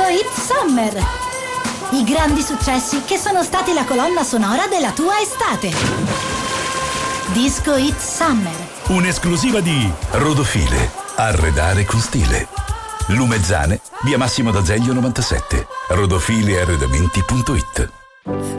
Hit Summer. I grandi successi che sono stati la colonna sonora della tua estate. Disco Hit Summer. Un'esclusiva di Rodofile. Arredare con stile. Lumezzane, via Massimo d'Azeglio 97. Rodofile arredamenti.it.